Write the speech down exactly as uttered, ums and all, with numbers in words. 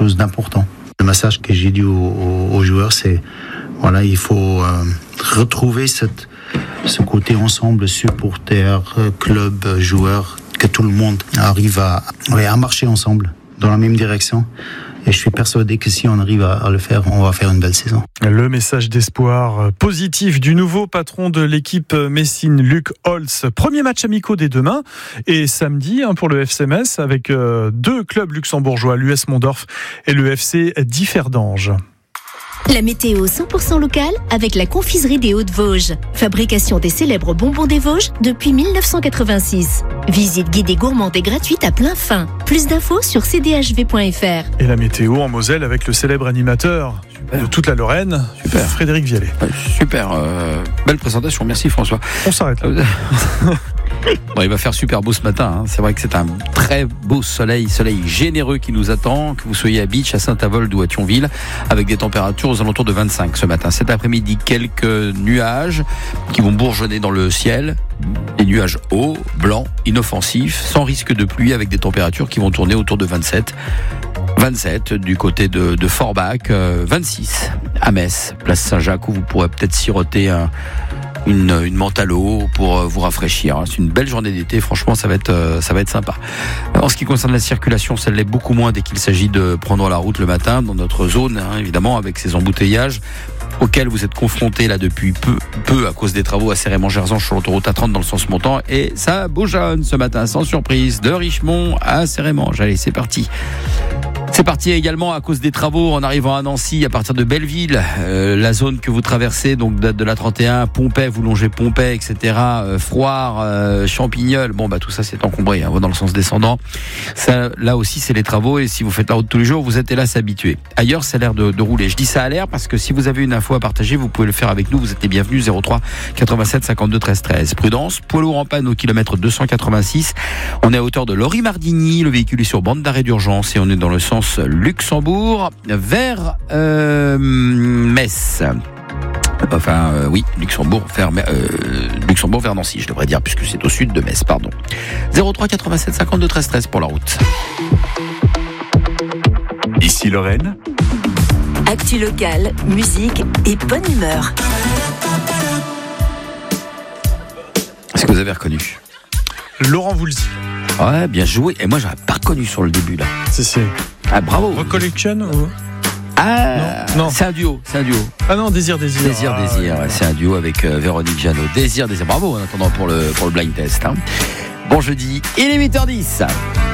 chose d'important. Le message que j'ai dit aux, aux, aux joueurs, c'est voilà, il faut euh, retrouver cette, ce côté ensemble, supporters, club, joueurs, que tout le monde arrive à, ouais, à marcher ensemble dans la même direction. Et je suis persuadé que si on arrive à, à le faire, on va faire une belle saison. Le message d'espoir positif du nouveau patron de l'équipe Messine, Luc Holtz. Premier match amicaux dès demain et samedi hein, pour le F C Metz avec euh, deux clubs luxembourgeois, l'U S Mondorf et le F C Differdange. La météo cent pour cent locale avec la confiserie des Hauts-de-Vosges. Fabrication des célèbres bonbons des Vosges depuis dix-neuf cent quatre-vingt-six. Visite guidée gourmande et gratuite à plein fin. Plus d'infos sur c d h v point f r. Et la météo en Moselle avec le célèbre animateur Super. de toute la Lorraine, Super. Frédéric Vialet. Super, euh, belle présentation, merci François. On s'arrête là. Bon, il va faire super beau ce matin, hein. C'est vrai que c'est un très beau soleil, soleil généreux qui nous attend, que vous soyez à Beach, à Saint-Avold ou à Thionville, avec des températures aux alentours de vingt-cinq ce matin. Cet après-midi, quelques nuages qui vont bourgeonner dans le ciel, des nuages hauts, blancs, inoffensifs, sans risque de pluie, avec des températures qui vont tourner autour de vingt-sept. vingt-sept du côté de, de Forbach, euh, vingt-six à Metz, place Saint-Jacques, où vous pourrez peut-être siroter un Une, une menthe à l'eau pour vous rafraîchir. C'est une belle journée d'été, franchement ça va être, ça va être sympa. En ce qui concerne la circulation, ça l'est beaucoup moins dès qu'il s'agit de prendre la route le matin dans notre zone, hein, évidemment avec ces embouteillages auxquels vous êtes confrontés là depuis peu, peu à cause des travaux à Cérémont-Gerzan sur l'autoroute A trente dans le sens montant, et ça bougeonne ce matin sans surprise de Richemont à Cérémont. Allez, c'est parti. C'est parti également à cause des travaux en arrivant à Nancy à partir de Belleville, euh, la zone que vous traversez donc de, de la trente et un, Pompey, vous longez Pompey, et cetera. Euh, Froire, euh, Champignol, bon bah tout ça c'est encombré, hein, dans le sens descendant. Ça, là aussi c'est les travaux et si vous faites la route tous les jours, vous êtes là s'habituer. Ailleurs ça a l'air de, de rouler. Je dis ça à l'air parce que si vous avez une info à partager, vous pouvez le faire avec nous. Vous êtes les bienvenus. zéro trois quatre-vingt-sept cinquante-deux treize treize. Prudence, poids lourd en panne au kilomètre deux cent quatre-vingt-six. On est à hauteur de Lori-Mardigny. Le véhicule est sur bande d'arrêt d'urgence et on est dans le sens Luxembourg vers euh, Metz. Enfin, euh, oui, Luxembourg vers, euh, Luxembourg vers Nancy, je devrais dire, puisque c'est au sud de Metz, pardon. zéro trois quatre-vingt-sept cinquante-deux treize treize pour la route. Ici Lorraine. Actu locale, musique et bonne humeur. Est-ce que vous avez reconnu Laurent Voulzy. Ouais, bien joué. Et moi, j'aurais pas reconnu sur le début, là. C'est c'est. Ah, bravo. Recollection ou... Ah, non, non. C'est un duo, c'est un duo. Ah non, Désir, Désir. Désir, ah, Désir, ouais. C'est un duo avec euh, Véronique Jeannot. Désir, Désir. Bravo en attendant pour le, pour le blind test. Hein. Bon jeudi, il est huit heures dix.